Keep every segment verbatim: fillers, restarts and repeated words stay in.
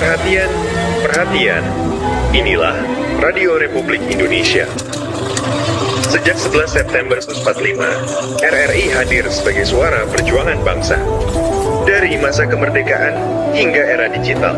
Perhatian, perhatian. Inilah Radio Republik Indonesia. Sejak sebelas September seribu sembilan ratus empat puluh lima, R R I hadir sebagai suara perjuangan bangsa. Dari masa kemerdekaan hingga era digital.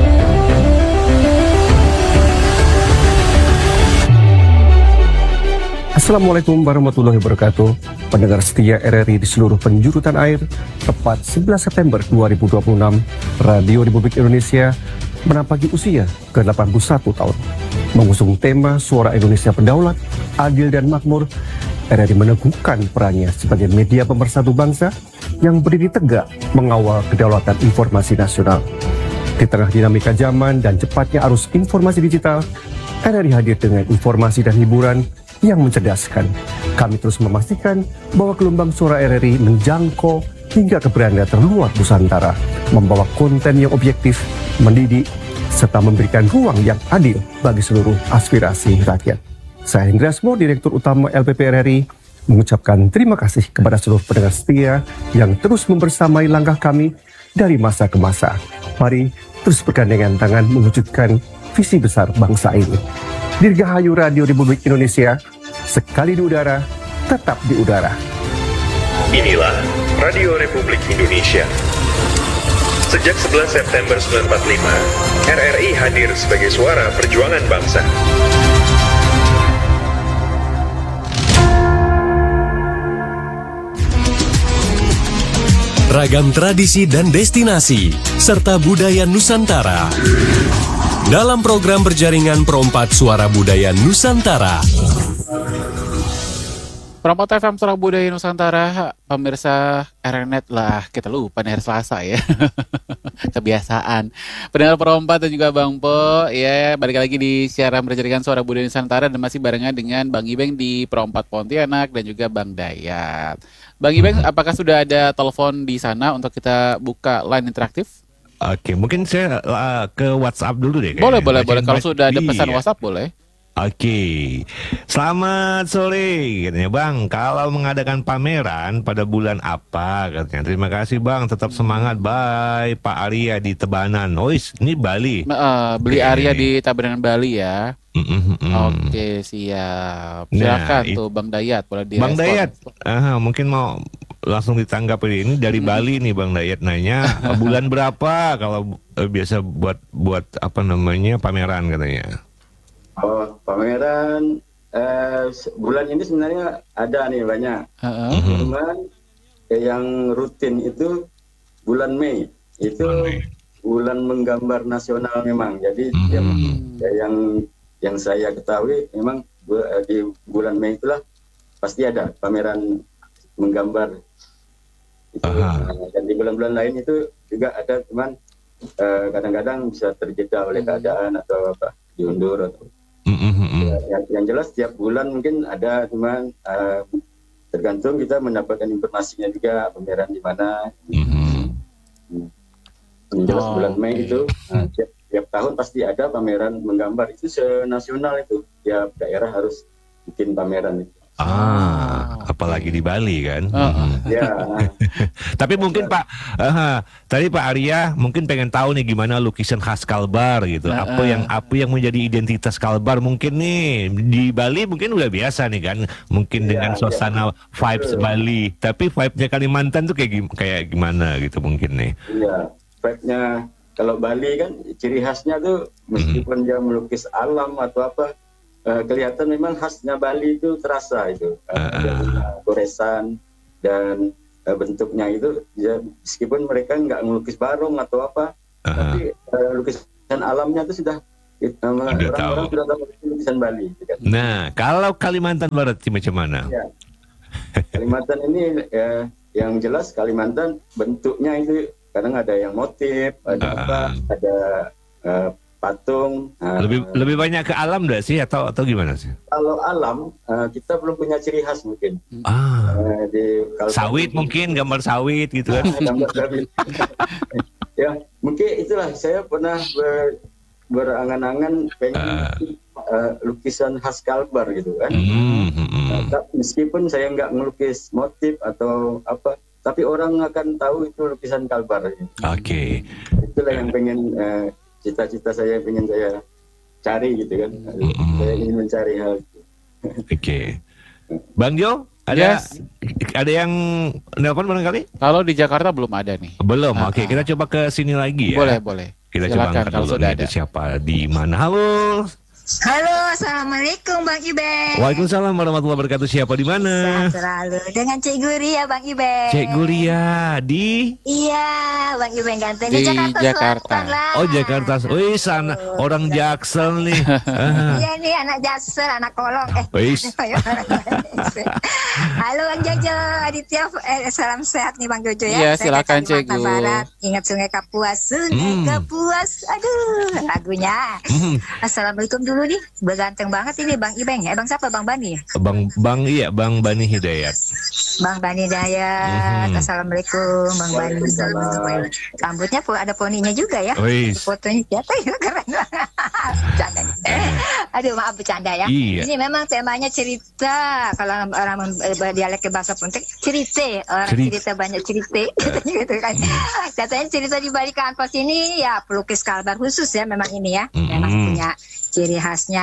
Assalamualaikum warahmatullahi wabarakatuh. Pendengar setia R R I di seluruh penjuru tanah air, tepat sebelas September dua ribu dua puluh enam, Radio Republik Indonesia menampaki usia ke delapan puluh satu tahun. Mengusung tema Suara Indonesia Berdaulat, Adil dan Makmur, R R I meneguhkan perannya sebagai media pemersatu bangsa yang berdiri tegak mengawal kedaulatan informasi nasional. Di tengah dinamika zaman dan cepatnya arus informasi digital, R R I hadir dengan informasi dan hiburan yang mencerdaskan. Kami terus memastikan bahwa gelombang suara R R I menjangkau hingga ke beranda terluar Nusantara, membawa konten yang objektif, mendidik, serta memberikan ruang yang adil bagi seluruh aspirasi rakyat. Saya Hendra Asmo, Direktur Utama L P P R R I, mengucapkan terima kasih kepada seluruh pendengar setia yang terus membersamai langkah kami dari masa ke masa. Mari terus bergandengan tangan mewujudkan visi besar bangsa ini. Dirgahayu Radio Republik Indonesia, sekali di udara, tetap di udara. Inilah Radio Republik Indonesia. Sejak sebelas September seribu sembilan ratus empat puluh lima, R R I hadir sebagai suara perjuangan bangsa. Ragam tradisi dan destinasi, serta budaya Nusantara. Dalam program berjaringan Perompat Suara Budaya Nusantara. Perompat F M Suara Budaya Nusantara, pemirsa R N Net lah, kita lupa nih hari Selasa ya. Kebiasaan. Pendengar Perompat dan juga Bang Po, ya balik lagi di siaran berjaringan Suara Budaya Nusantara dan masih barengan dengan Bang Ibeng di Perompat Pontianak dan juga Bang Dayat. Bang Ibeng, apakah sudah ada telepon di sana untuk kita buka line interaktif? Oke, mungkin saya uh, ke WhatsApp dulu deh. Boleh, boleh, boleh. Kalau baca- sudah ada pesan iya. WhatsApp boleh. Oke, selamat sore, katanya Bang. Kalau mengadakan pameran pada bulan apa, katanya. Terima kasih Bang, tetap semangat. Bye, Pak Arya di Tebanan. Ois, ini Bali. Uh, beli Oke. Arya di Tabanan Bali ya. Mm-mm-mm. Oke, siap. Nah, Silakan it- tuh Bang Dayat, boleh direspon. Bang Dayat, aha, mungkin mau langsung ditanggapi ini dari Bali nih Bang Dayat nanya bulan berapa kalau eh, biasa buat buat apa namanya pameran katanya. Oh, pameran eh, se- bulan ini sebenarnya ada nih banyak. Heeh. Mhm. Cuman eh, yang rutin itu bulan Mei. Itu Bulan Mei. bulan menggambar nasional memang. Jadi Mhm. yang ya, yang yang saya ketahui memang bu- eh, di bulan Mei itulah pasti ada pameran menggambar. Itu. Aha. Nah, dan di bulan-bulan lain itu juga ada, cuman eh, kadang-kadang bisa terjeda oleh keadaan atau apa diundur atau Mm-mm-mm. Ya, yang, yang jelas setiap bulan mungkin ada, cuman uh, tergantung kita mendapatkan informasinya juga pameran di mana. Mhm. Yang jelas Oh, bulan Mei oke. itu uh, tiap, tiap tahun pasti ada pameran menggambar, itu senasional itu. Tiap daerah harus bikin pameran itu. Ah, apalagi di Bali kan. Heeh. Mhm. Ya, Tapi mungkin Pak, aha, tadi Pak Arya mungkin pengen tahu nih gimana lukisan khas Kalbar gitu. Nah, Apa eh. yang apa yang menjadi identitas Kalbar mungkin nih di Bali mungkin udah biasa nih kan. Mungkin Iya, dengan iya. suasana vibes Betul. Bali. Tapi vibe-nya Kalimantan tuh kayak gim- kayak gimana gitu mungkin nih. iya. Vibe-nya kalau Bali kan ciri khasnya tuh meskipun dia melukis alam atau apa, eh, kelihatan memang khasnya Bali itu terasa itu. Eh, Ah, dia ah. punya goresan dan eh, bentuknya itu ya, meskipun mereka nggak melukis barong atau apa, Aha. tapi eh, lukisan alamnya itu sudah eh, orang-orang tahu. sudah tahu itu lukisan Bali. Gitu kan. Nah, kalau Kalimantan Barat sih macam mana? Ya. Kalimantan ini eh, yang jelas Kalimantan bentuknya itu kadang ada yang motif, ada Ah. apa, ada eh, patung. Nah, Lebih lebih banyak ke alam enggak sih atau atau gimana sih? kalau alam eh, kita belum punya ciri khas mungkin. Ah, Eh, di kalau sawit mungkin gambar sawit gitu kan. gambar sawit. Ya, mungkin itulah saya pernah ber, berangan-angan pengen Ah. eh, lukisan khas Kalbar gitu kan. Hmm, hmm, hmm. Nah, tapi meskipun saya nggak melukis motif atau apa, tapi orang akan tahu itu lukisan Kalbar. Oke. Itulah yang pengen eh, cita-cita saya ingin saya cari gitu kan. Mm-mm. Saya ingin mencari hal itu. Oke. Bang Jo, ada Yes. ada yang nelpon barangkali? Kalau di Jakarta belum ada nih. Belum. Ah, Oke, ah. kita coba ke sini lagi ya. Boleh, boleh. Kita coba Silakan angkat kalau dulu sudah nih, ada. itu siapa di mana? Halo. Halo, assalamualaikum Bang Iben. Waalaikumsalam warahmatullahi wabarakatuh. Siapa di mana? Sehat selalu dengan Cik Guri ya Bang Iben. Cik Guria di Iya, Bang Iben ganteng Di di Jakarta, Jakarta. Selatan lah. Oh, Jakarta. Wih, sana orang Jaksel nih. Ah. Iya nih anak Jaksel, anak kolong. Eh, Wis. Halo Bang Jojo, Aditya, eh, salam sehat nih Bang Jojo ya. Iya, Saya silakan, dari Kalimantan Cik Gu. Barat. Ingat Sungai Kapuas, Sungai Hmm. Kapuas. Aduh, lagunya. Hmm. Assalamualaikum dulu nih, berganteng banget ini Bang Ibeng ya. Eh, Bang siapa Bang Bani? Bang Bang iya, Bang Bani Hidayat. Bang Bani Dayat, Mhm. Assalamualaikum Bang Bani. Waalaikumsalam. Rambutnya po- ada poninya juga ya. Wis. Fotonya siapa ya, keren banget. Bercanda. Aduh maaf bercanda ya. Iya. Ini memang temanya cerita. Kalau orang mem- eh, berdialek ke bahasa Pontianak, cerita. Orang Cerita. cerita banyak cerita. gitu kan. Katanya cerita di balik kanvas ini ya pelukis Kalbar khusus ya memang ini ya. Memang Mhm. punya ciri khasnya.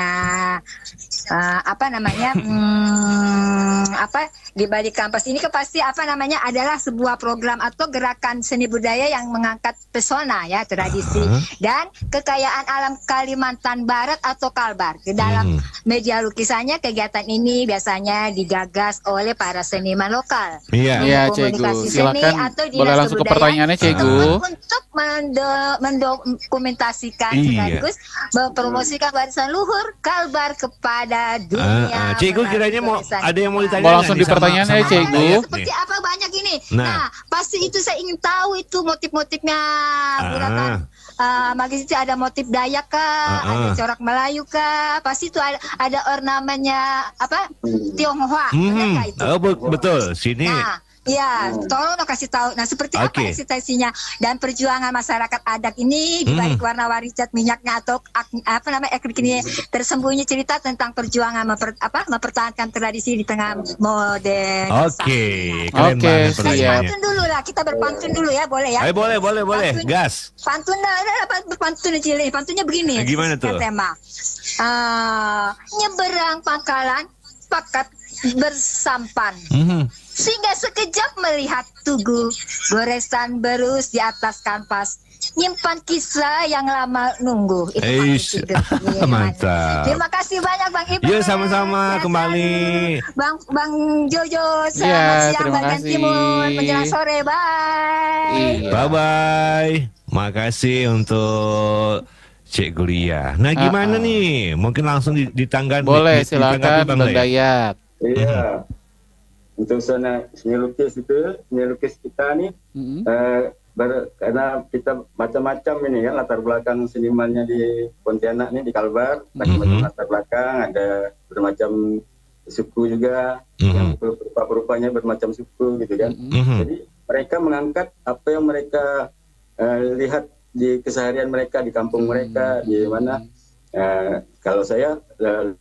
Eh, apa namanya? Hmm, apa di balik kanvas ini kan pasti apa namanya adalah sebuah program atau gerakan seni budaya yang mengangkat pesona ya tradisi Aha. dan kekayaan alam Kalimantan Barat atau Kalbar. Di dalam Hmm. media lukisannya kegiatan ini biasanya digagas oleh para seniman lokal. Iya. Iya, Komunikasi Cegu. seni Silakan. atau dinas Boleh langsung ke kebudayaan pertanyaannya, Cegu. untuk mendo- mendokumentasikan Iya. sekaligus mempromosikan warisan luhur Kalbar kepada Ah, dunia. ah. Cikgu melalui kiranya mau tulisan ada yang mau kita. ditanya Mau nggak langsung nih di sama- pertanyaannya, sama Cikgu. Bang Dayat Seperti nih? apa banyak ini. Nah. Nah, pasti itu saya ingin tahu itu motif-motifnya. Gerakan uh, magis itu ada motif Dayak kah, Ah, ada ah. corak Melayu kah, pasti itu ada, ada ornamennya apa Tionghoa. Mhm. Benar nggak itu? Oh, be- betul. Sini. Nah, ya, tolong dong kasih tahu. Nah, seperti Oke. apa eksistensinya dan perjuangan masyarakat adat ini di Hmm. balik warna-warni cat minyaknya atau ak- apa namanya ekrik ini tersembunyi cerita tentang perjuangan memper, apa mempertahankan tradisi di tengah modern. Oke, keren Oke, banget Kasih siap. pertanyaannya. pantun dulu lah, kita berpantun dulu ya, boleh ya? Eh, boleh, boleh, boleh. Pantun. Gas. Pantun lah, ada apa berpantun Cili. Pantunnya begini. Eh, gimana tuh? Tema. Ah, nyeberang pangkalan, pakat bersampan. Mhm. Sehingga sekejap melihat tugu goresan berus di atas kanvas, nyimpan kisah yang lama nunggu. Itu Eish, pantun itu. Iya, mantap. Terima kasih banyak Bang Iben. Yuk, sama-sama Sehat kembali. selalu. Bang Bang Jojo, selamat Iya, siang terima bagian kasih. timur menjelang sore. Bye. Iya. Bye bye. Makasih untuk Cik Guria. Nah, gimana Ah, ah. nih? Mungkin langsung di- ditanggapi. Boleh, di- ditanggapi silakan Bang Bang Dayat. Dayat. Iya. Untuk zona seni lukis itu, seni lukis kita nih Mhm. eh, ber- karena kita macam-macam ini kan latar belakang senimannya di Pontianak nih di Kalbar, macam-macam Mhm. latar belakang, ada bermacam suku juga, Mhm. yang berupa-rupanya bermacam suku gitu kan. Mhm. Mhm. Jadi mereka mengangkat apa yang mereka eh, lihat di keseharian mereka di kampung mereka, di mana eh, kalau saya eh,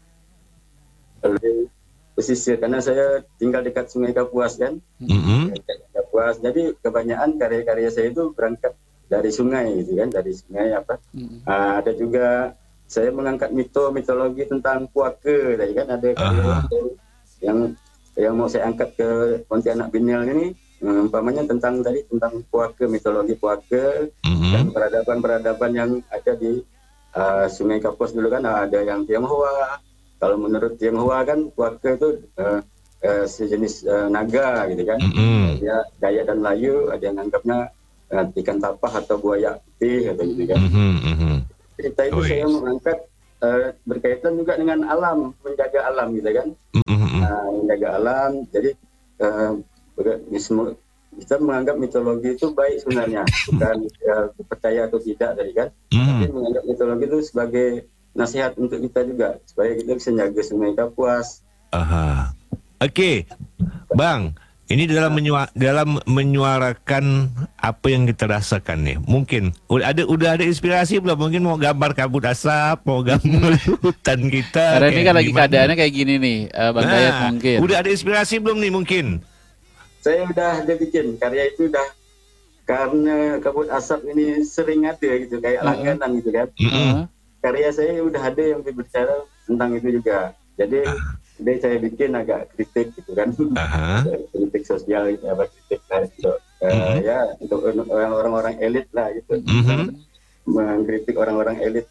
lebih pesisir karena saya tinggal dekat Sungai Kapuas kan. Mhm. Dekat Kapuas. Jadi kebanyakan karya-karya saya itu berangkat dari sungai gitu kan, dari sungai apa. Mhm. Ah, ada juga saya mengangkat mito mitologi tentang puaka tadi kan, ada karya Aha. yang yang mau saya angkat ke Pontianak Binil ini, eh, umpamanya tentang tadi tentang puaka, mitologi puaka dan Mhm. peradaban-peradaban yang ada di ah, Sungai Kapuas dulu kan, ada yang Tionghoa. Kalau menurut Tionghoa kan puaka itu eh, eh, sejenis eh, naga gitu kan. Mhm. Ya, Dayak dan Melayu ada yang anggapnya eh, ikan tapah atau buaya putih atau gitu kan. Mhm. Mhm. Cerita itu Oh, saya yes. mengangkat eh, berkaitan juga dengan alam, menjaga alam gitu kan. Mhm. Nah, menjaga alam. Jadi eh, ber- semua- kita menganggap mitologi itu baik sebenarnya, bukan eh, percaya atau tidak tadi kan. Tapi Mhm. menganggap mitologi itu sebagai nasihat untuk kita juga supaya kita bisa jaga Sungai Kapuas. Aha. Oke, Bang. Ini dalam menyua, dalam menyuarakan apa yang kita rasakan nih. Mungkin udah ada udah ada inspirasi belum? Mungkin mau gambar kabut asap, mau gambar hutan kita. Karena ini kayak kan lagi gimana? keadaannya kayak gini nih, eh, Bang Nah, Dayat mungkin. udah ada inspirasi belum nih mungkin? Saya udah ada bikin karya itu udah karena kabut asap ini sering ada gitu, kayak langganan gitu kan. Heeh. Karya saya udah ada yang berbicara tentang itu juga. Jadi jadi saya bikin agak kritik gitu kan. Aha. Kritik sosial gitu, apa kritik lah gitu. Eh, Mhm. ya untuk orang-orang elit lah gitu. Mhm. Mengkritik orang-orang elit.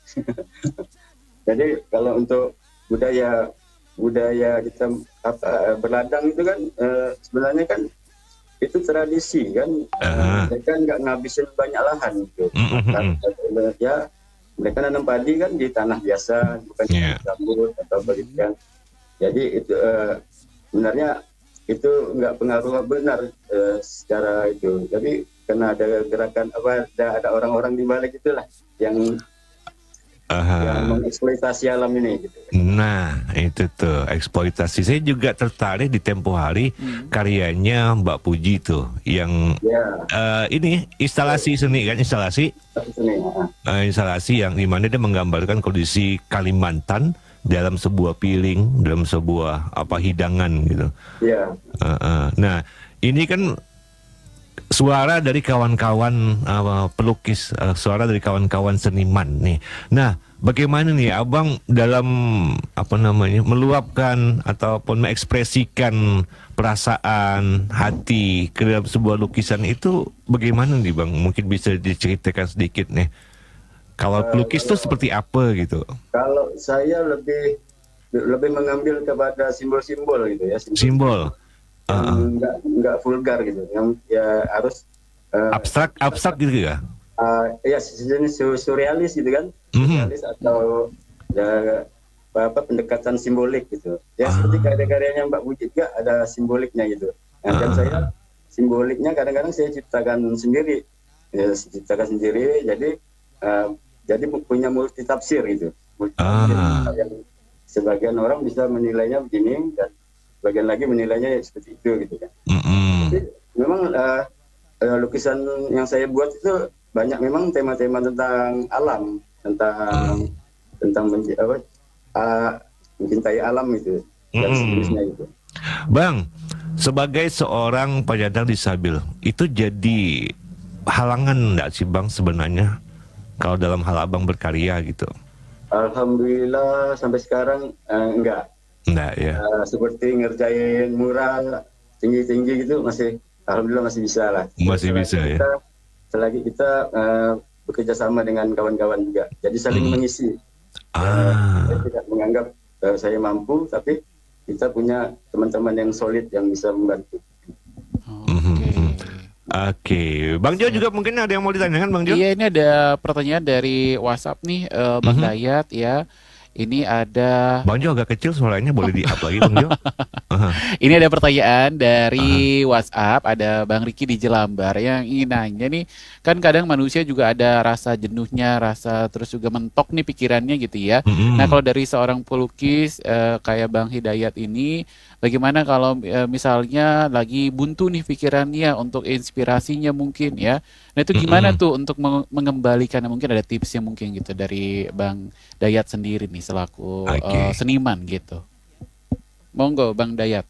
Jadi kalau untuk budaya budaya kita apa berladang itu kan eh, sebenarnya kan itu tradisi kan. Aha. Mereka nggak ngabisin banyak lahan gitu. Mhm. Ya mereka nanam padi kan di tanah biasa, bukan di Yeah. gambut atau begitu kan. Jadi itu eh, sebenarnya itu nggak pengaruh benar eh, secara itu. Tapi karena ada gerakan apa ada ada orang-orang di balik itulah yang Aha. yang mengeksploitasi alam ini gitu. Nah, itu tuh eksploitasi. Saya juga tertarik di tempo hari karyanya Mbak Puji tuh yang Ya, eh, ini instalasi seni kan instalasi tapi sini. ah. eh, instalasi yang dimana dia menggambarkan kondisi Kalimantan dalam sebuah piring, dalam sebuah apa hidangan gitu. Ya, Eh, eh. Nah, ini kan suara dari kawan-kawan uh, pelukis, uh, suara dari kawan-kawan seniman nih. Nah, bagaimana nih Abang dalam apa namanya meluapkan ataupun mengekspresikan perasaan hati ke dalam sebuah lukisan itu bagaimana nih Bang? Mungkin bisa diceritakan sedikit nih. Kalau pelukis tuh seperti apa gitu? kalau saya lebih lebih mengambil kepada simbol-simbol gitu ya. Simbol, Yang uh, nggak nggak vulgar gitu. Yang ya harus eh, abstrak, abstrak gitu ya? uh, ya sejenis su- surrealis gitu kan. Mhm. Surrealis atau ya apa pendekatan simbolik gitu. Ya Ah. seperti karya-karyanya Mbak Puji juga ada simboliknya gitu. Nah, dan Ah. saya simboliknya kadang-kadang saya ciptakan sendiri. Ya, saya ciptakan sendiri jadi eh, jadi punya multi tafsir gitu. Multi tafsir Ah. yang sebagian orang bisa menilainya begini dan sebagian lagi menilainya seperti itu gitu kan. Mm-mm. Jadi memang eh, eh, lukisan yang saya buat itu banyak memang tema-tema tentang alam, tentang tentang menci- apa, ah, mencintai alam itu dan Mm-mm. sejenisnya itu. Bang, sebagai seorang penyandang disabil, itu jadi halangan enggak sih Bang sebenarnya kalau dalam hal Abang berkarya gitu? Alhamdulillah sampai sekarang eh, enggak. Enggak ya. Eh, seperti ngerjain mural tinggi-tinggi gitu masih alhamdulillah masih bisa lah. Masih Selagi bisa, ya. kita, selagi kita eh, bekerja sama dengan kawan-kawan juga. Jadi saling Hmm. mengisi. Ah, Saya tidak menganggap eh, saya mampu, tapi kita punya teman-teman yang solid yang bisa membantu. Oke. oke. Bang Jo juga mungkin ada yang mau ditanyakan Bang Jo? Iya, ini ada pertanyaan dari WhatsApp nih, eh, Bang Mhm. Dayat ya. Ini ada Bang Jo agak kecil suaranya, boleh di-up lagi Bang Jo? Aha. ini ada pertanyaan dari WhatsApp, ada Bang Riki di Jelambar yang ingin nanya nih, kan kadang manusia juga ada rasa jenuhnya, rasa terus juga mentok nih pikirannya gitu ya. Mm-mm. Nah, kalau dari seorang pelukis eh, kayak Bang Hidayat ini, bagaimana kalau eh, misalnya lagi buntu nih pikirannya untuk inspirasinya mungkin ya. Nah, itu gimana Mm-mm. tuh untuk meng- mengembalikannya? Mungkin ada tipsnya mungkin gitu dari Bang Dayat sendiri nih selaku Oke. eh, seniman gitu. Monggo Bang Dayat.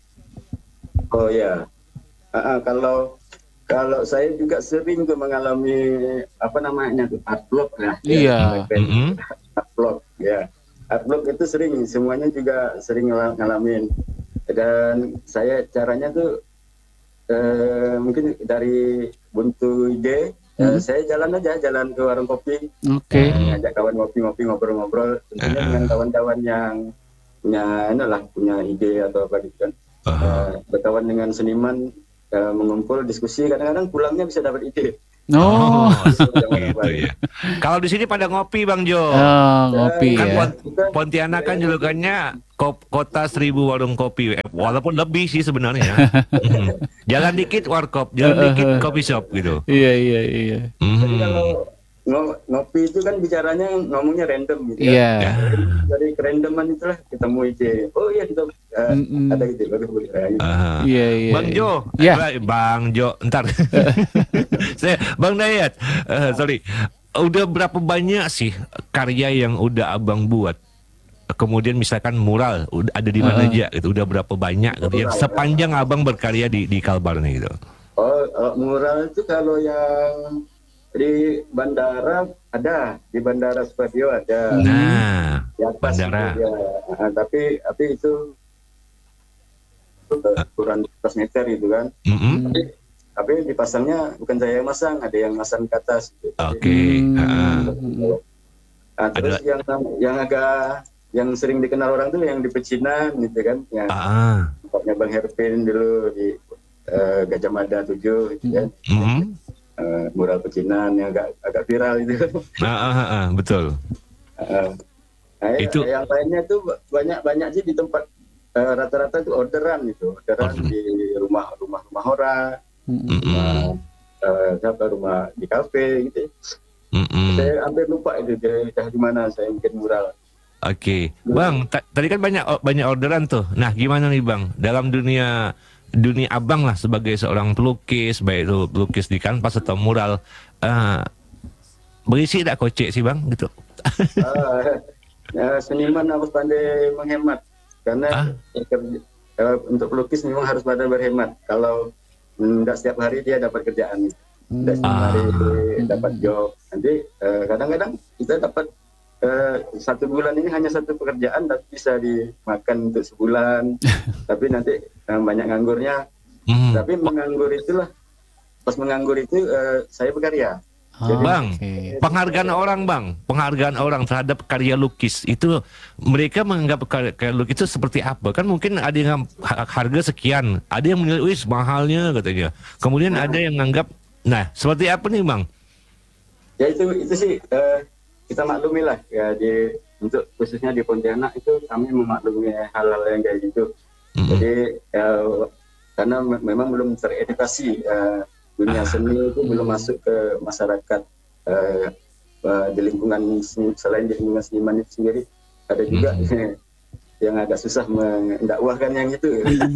Oh ya, Ah, ah, kalau kalau saya juga sering tuh mengalami apa namanya tuh art block ya. Iya. Mm-mm. Art block ya. Art block itu sering, semuanya juga sering ngala- ngalamin. Dan saya caranya tuh eh, mungkin dari buntu ide, eh, saya jalan aja, jalan ke warung kopi, Oke. eh, ngajak kawan ngopi-ngopi, ngobrol-ngobrol, tentunya Ah. dengan kawan-kawan yang punya, inilah, punya ide atau apa gitu kan. Aha. Eh, berkawan dengan seniman, eh, mengumpul, diskusi, kadang-kadang pulangnya bisa dapat ide. Oh, gitu ya. Kalau di sini pada ngopi Bang Jo. oh, ngopi Kan ya. Pon- Pontianak kan julukannya kop- kota seribu warung kopi. Eh, walaupun lebih sih sebenarnya. Mhm. Jalan dikit warkop, jalan dikit coffee shop gitu. Iya, iya, iya. Jadi Mhm. kalau ngo- ngopi itu kan bicaranya ngomongnya random gitu Iya. ya. Dari kerandoman itulah ketemu ide. Oh iya itu eh, Mm-mm. ada ide bagus bagus. Eh, gitu. Aha. Iya, iya. Bang Jo, Iya. eh, Bang Jo, ntar. Saya, Bang Dayat, eh, sorry, udah berapa banyak sih karya yang udah Abang buat? Kemudian misalkan mural, udah ada di mana Uh-uh. aja? Gitu. Udah berapa banyak? Gitu, yang sepanjang Abang berkarya di di Kalbar nih gitu. Oh, oh, mural itu kalau yang di bandara ada, di Bandara Supadio ada. Nah, Di atas bandara. itu dia. Ah, tapi tapi itu ukuran seratus meter gitu kan. Mm-mm. Tapi, tapi dipasangnya bukan saya yang masang, ada yang masang ke atas. Gitu. Oke. Hmm. Ah. Nah, terus Ada- yang yang agak yang sering dikenal orang tuh yang di Pecinan gitu kan, yang Ah. tempatnya Bang Herpin dulu di eh, Gajah Mada tujuh gitu kan. Mm-mm. Eh, mural Pecinan yang agak agak viral itu. Ah, ah, ah, ah, betul. Eh, nah, Itu- yang lainnya tuh banyak-banyak sih di tempat eh, rata-rata itu orderan gitu, orderan Orderan. di rumah-rumah rumah orang, Mm-mm. rumah eh, siapa rumah di kafe gitu. Mm-mm. Saya hampir lupa itu dari di mana saya bikin mural. Oke, Bang. ta- tadi kan banyak banyak orderan tuh. Nah, gimana nih Bang? Dalam dunia dunia Abang lah sebagai seorang pelukis, baik itu pelukis di kanvas atau mural, eh, berisi tidak kocek sih Bang gitu? Ah, ya, seniman harus pandai menghemat karena Ah. kerja- eh, untuk pelukis memang harus pandai berhemat. Kalau tidak setiap hari dia dapat kerjaan, tidak setiap Ah. hari dapat job. Nanti eh, kadang-kadang kita dapat eh, satu bulan ini hanya satu pekerjaan tapi bisa dimakan untuk sebulan. Tapi nanti eh, banyak nganggurnya. Hmm. Tapi menganggur itulah, pas menganggur itu eh, saya berkarya. Oh, Bang, oke. penghargaan orang Bang, penghargaan orang terhadap karya lukis itu mereka menganggap karya, karya lukis itu seperti apa? Kan mungkin ada yang ha- harga sekian, ada yang menilai wis mahalnya katanya. Kemudian ada yang menganggap, nah seperti apa nih Bang? Ya itu itu sih eh, kita maklumi lah ya di untuk khususnya di Pontianak itu kami memaklumi hal-hal yang kayak gitu. Mm-mm. Jadi eh, karena me- memang belum teredukasi eh, dunia seni itu belum masuk ke masyarakat eh, eh, di lingkungan seni- selain di lingkungan seniman itu sendiri ada juga yang agak susah mendakwahkan yang itu.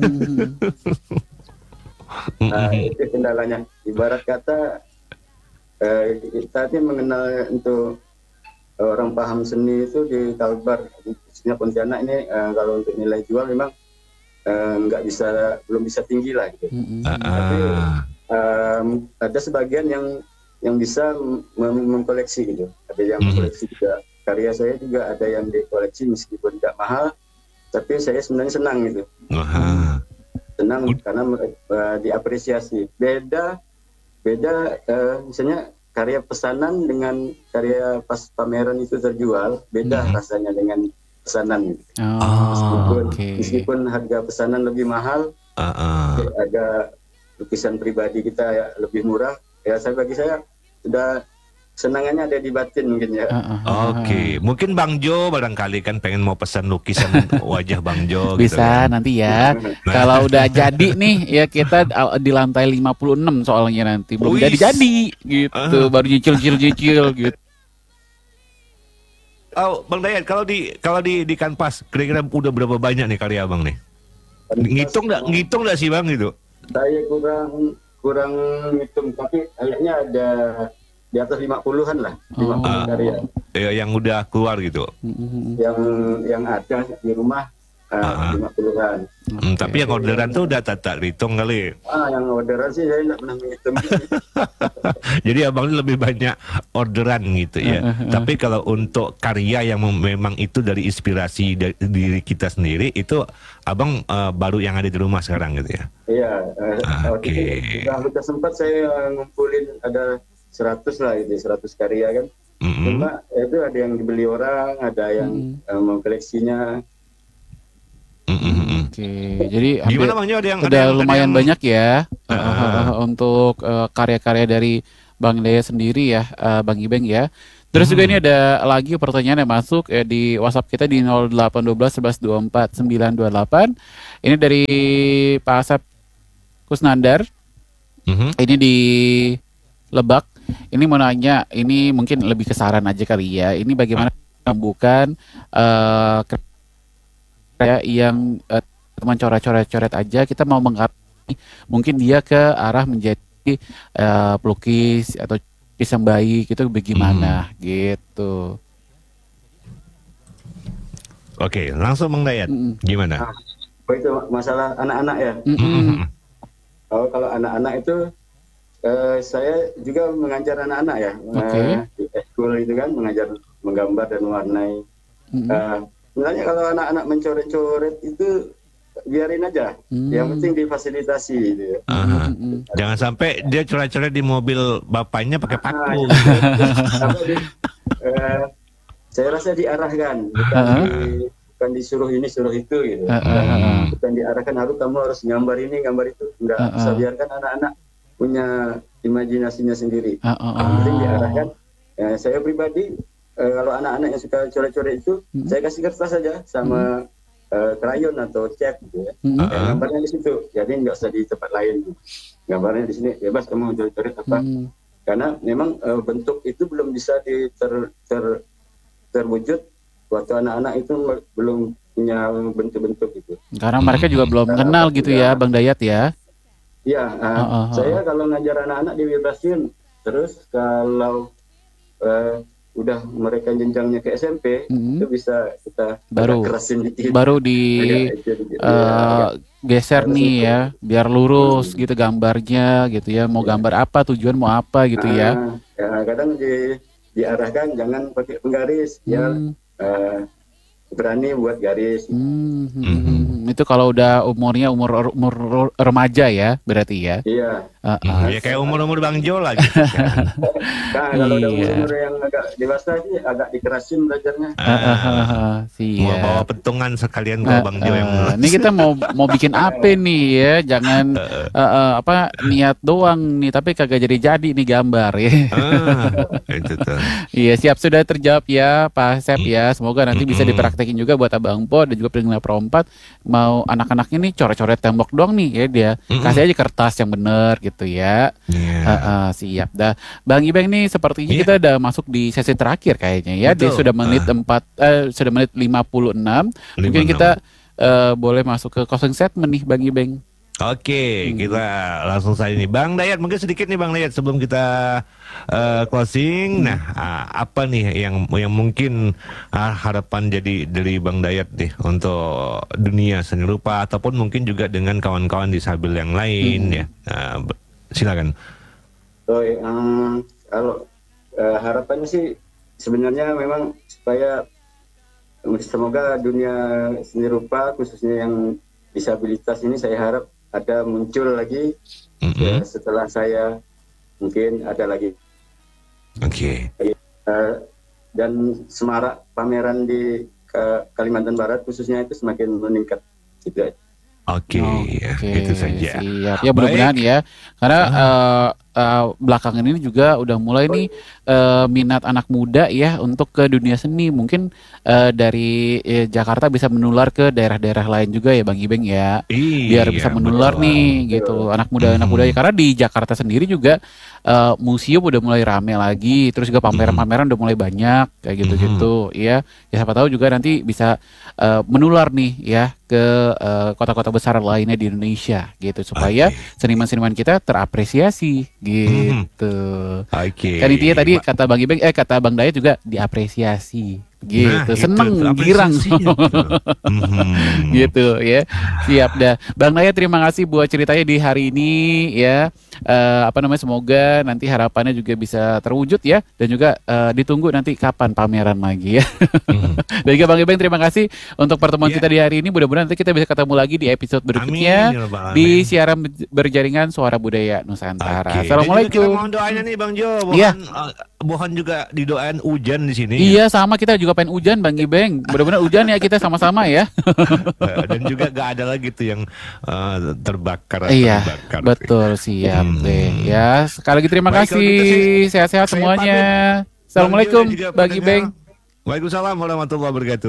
Nah, itu kendalanya. Ibarat kata eh, kita ini mengenal untuk orang paham seni itu di Kalbar, khususnya Pontianak ini eh, kalau untuk nilai jual memang eh, nggak bisa belum bisa tinggi lah gitu. Ah, ah. Um, ada sebagian yang yang bisa mem- mengkoleksi gitu. Ada yang Mhm. mengkoleksi juga karya saya juga ada yang dikoleksi meskipun tidak mahal, tapi saya sebenarnya senang gitu. Wah. Senang karena uh, diapresiasi. Beda beda uh, misalnya karya pesanan dengan karya pas pameran itu terjual, beda Mhm. rasanya dengan pesanan. Gitu. Oh, Meskipun, oke. meskipun harga pesanan lebih mahal, Ah, ah. ada lukisan pribadi kita ya lebih murah. Ya saya bagi saya sudah senangannya ada di batin mungkin ya. Ah, ah, ah, Oke, mungkin Bang Jo barangkali kan pengen mau pesan lukisan wajah Bang Jo gitu Bisa kan. nanti ya. Kalau udah jadi nih ya kita uh, di lantai lima puluh enam soalnya nanti belum Wis. jadi-jadi gitu, Ah. baru nyicil-nyicil gitu. Oh, Bang Dayat, kalau di kalau di di kanvas kira-kira udah berapa banyak nih karya Abang nih? Ngitung nggak? Ngitung nggak sih Bang gitu? Saya kurang kurang hitung tapi kayaknya ada di atas lima puluhan lah, lima puluh Oh. karya Ya, yang udah keluar gitu. Mm-mm. yang yang ada di rumah Ah. lima puluhan. Hmm, tapi yang orderan tuh udah tak tak hitung kali. Ah, yang orderan sih saya tidak pernah menghitung. Jadi abang ini lebih banyak orderan gitu ya. Tapi kalau untuk karya yang mem- memang itu dari inspirasi dari diri kita sendiri, itu abang eh, baru yang ada di rumah sekarang gitu ya. Iya, eh, waktu Oke. itu sudah sudah sempat saya ngumpulin ada seratus lah itu, seratus karya kan. Mm-mm. Cuma itu ada yang dibeli orang, ada yang eh, mengkoleksinya. Mm-mm. Oke, jadi hampir Gimana Bang Jo? Ada yang udah ada yang- ada lumayan yang- banyak ya Ah. uh, untuk uh, karya-karya dari Bang Daya sendiri ya, uh, Bang Ibeng ya. Terus juga Hmm. ini ada lagi pertanyaan yang masuk ya di WhatsApp kita di nol delapan satu dua satu satu dua empat sembilan dua delapan. Ini dari Pak Asep Kusnandar. Mhm. Ini di Lebak. Ini mau nanya, ini mungkin lebih kesaran aja kali ya. Ini bagaimana bukan uh, karya yang uh, cuma coret-coret-coret aja, kita mau mengerti mungkin dia ke arah menjadi uh, pelukis atau pelukis yang baik itu bagaimana gitu. Oke, langsung Bang Dayat. Mm-mm. Gimana? Oh itu masalah anak-anak ya. Mm-mm. Mm-mm. Oh kalau anak-anak itu uh, saya juga mengajar anak-anak ya, Okay. uh, di ekskul itu kan mengajar menggambar dan mewarnai. Mm-mm. Uh, sebenarnya kalau anak-anak mencoret-coret itu biarin aja, Hmm. yang penting difasilitasi gitu ya. Aha. Mm-mm. Jangan sampai dia coret-coret di mobil bapaknya pakai Ah, paku. ya. Apa di- eh, saya rasa diarahkan, bukan, Uh-huh. di, bukan disuruh ini suruh itu gitu. Uh, uh, uh, uh. Bukan diarahkan harus kamu harus gambar ini gambar itu, enggak. Uh-uh. Bisa biarkan anak-anak punya imajinasinya sendiri. Uh, uh, Yang penting uh. diarahkan. Ya, saya pribadi eh, kalau anak-anak yang suka coret-coret itu, Hmm. saya kasih kertas saja sama eh, krayon atau cat gitu ya. Mm-mm. Ya, gambarnya di situ, jadi nggak usah di tempat lain. Gambarnya di sini bebas kamu coret-coret apa. Mm. Karena memang eh, bentuk itu belum bisa di ter, ter- terwujud waktu anak-anak itu me- belum punya bentuk-bentuk itu. Karena mereka juga belum kenal gitu ya, Bang Dayat ya. Ya, eh, Oh, oh, oh. saya kalau ngajar anak-anak dibebasin, terus kalau eh, udah mereka jenjangnya ke S M P, Mm. itu bisa kita Baru. agak kerasin dikit. Baru di Agak- jadi- eh, ya, geser harus nih itu. ya, biar lurus Hmm. gitu gambarnya gitu ya. Mau Iya. gambar apa, tujuan mau apa gitu ya. Ah, ya, kadang di, diarahkan jangan pakai penggaris, ya Hmm. eh, berani buat garis. Hmm, hmm, Mhm. hmm. Itu kalau udah umurnya umur umur remaja ya, berarti ya. Iya. Uh, uh. Hmm, ya kayak umur-umur Bang Jo lah gitu. kan. Nah, kalau udah Iya. umur yang agak dewasa sih agak dikerasin belajarnya. Uh, uh, uh, uh. Mau Siap. bawa petungan sekalian Uh, kalau Bang Jo yang uh, ini kita mau mau bikin apa nih ya? Jangan uh, uh, apa niat doang nih, tapi kagak jadi-jadi nih gambar ya. Ah, itu tuh. Iya, siap, sudah terjawab ya Pak Asep ya. Semoga nanti bisa Mm-mm. dipraktekin juga buat Abang Po dan juga pendengar Pro empat. Mau anak-anak ini coret-coret tembok doang nih ya dia. Mm-mm. Kasih aja kertas yang bener gitu ya. Iya. Uh, uh, siap dah. Bang Ibeng nih sepertinya Iya. kita udah masuk di sesi terakhir kayaknya ya. Dia Betul. sudah menit Ah. empat eh, sudah menit lima puluh enam. Mungkin lima puluh enam. kita eh, boleh masuk ke closing statement nih Bang Ibeng. Oke, Hmm. kita langsung saja nih. Bang Dayat, mungkin sedikit nih Bang Dayat sebelum kita uh, closing. Hmm. Nah, uh, apa nih yang yang mungkin uh, harapan jadi dari Bang Dayat nih untuk dunia seni rupa ataupun mungkin juga dengan kawan-kawan disabil yang lain Hmm. ya. Uh, b- silakan. So, em, kalau eh, harapannya sih sebenarnya memang supaya semoga dunia seni rupa khususnya yang disabilitas ini saya harap ada muncul lagi Mm-mm. ya, setelah saya mungkin ada lagi Oke. eh, dan semarak pameran di Ka- Kalimantan Barat khususnya itu semakin meningkat gitu aja. Oke, ya, Oke, itu saja. siap. Ya mudah-mudahan ya. Karena eh, eh, belakangan ini juga udah mulai nih eh, minat anak muda ya untuk ke dunia seni. Mungkin eh, dari eh, Jakarta bisa menular ke daerah-daerah lain juga ya Bang Ibeng ya. Biar Iya, bisa menular betul. nih gitu anak muda anak muda. Karena di Jakarta sendiri juga eh, museum udah mulai rame lagi. Terus juga pameran-pameran udah mulai banyak kayak gitu-gitu. Ya, ya siapa tahu juga nanti bisa eh, menular nih ya ke eh, kota-kota besar lainnya di Indonesia gitu supaya Oke. seniman-seniman kita terapresiasi gitu. Oke. Kan intinya tadi kata Bang Ibeng eh kata Bang Dayat juga diapresiasi gitu. Nah, itu, Seneng apresiasinya girang. tuh. Mhm. Gitu ya. Siap dah. Bang Dayat terima kasih buat ceritanya di hari ini ya. Eh, apa namanya semoga nanti harapannya juga bisa terwujud ya dan juga eh, ditunggu nanti kapan pameran lagi ya. Mhm. Dan juga Bang Ibeng terima kasih untuk pertemuan Iya. kita di hari ini. Mudah-mudahan nanti kita bisa ketemu lagi di episode berikutnya Amin, ya Rabbal di Alamin. siaran berjaringan Suara Budaya Nusantara. Oke. Dan juga kita Assalamualaikum. mohon doanya nih Bang Jo. Mohon, Iya. uh, mohon juga didoain hujan di sini. Iya sama kita juga pengen hujan Bang Ibeng. Mudah-mudahan hujan ya kita sama-sama ya. Uh, dan juga gak ada lagi tuh yang uh, terbakar. atau Iya, terbakar. betul siap Hmm. deh. Ya, sekali lagi terima Baik, kalau kasih. gitu sih, Sehat-sehat saya semuanya. pamit. Assalamualaikum Bang Jo dan juga Bang pendengar. Ibeng. Waalaikumsalam warahmatullahi wabarakatuh.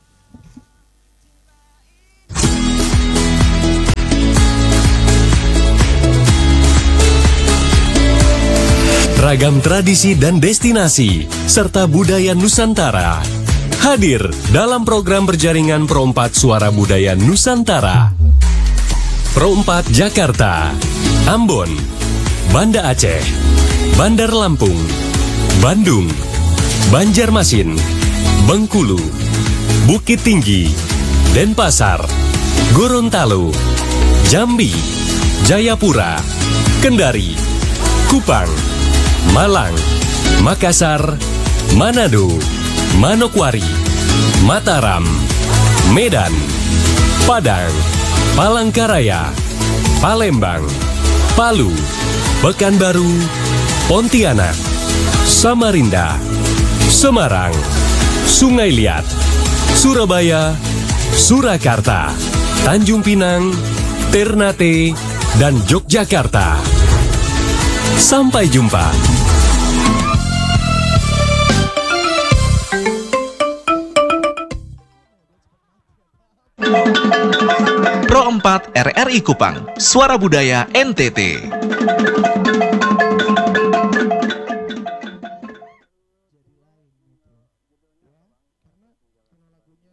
Ragam tradisi dan destinasi, serta budaya Nusantara. Hadir dalam program berjaringan Pro empat Suara Budaya Nusantara. Pro empat Jakarta, Ambon, Banda Aceh, Bandar Lampung, Bandung, Banjarmasin, Bengkulu, Bukit Tinggi, Denpasar, Gorontalo, Jambi, Jayapura, Kendari, Kupang, Malang, Makassar, Manado, Manokwari, Mataram, Medan, Padang, Palangkaraya, Palembang, Palu, Pekanbaru, Pontianak, Samarinda, Semarang, Sungai Liat, Surabaya, Surakarta, Tanjung Pinang, Ternate, dan Yogyakarta. Sampai jumpa. Pro empat R R I Kupang, Suara Budaya N T T.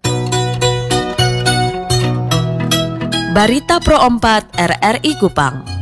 Barita Pro empat R R I Kupang.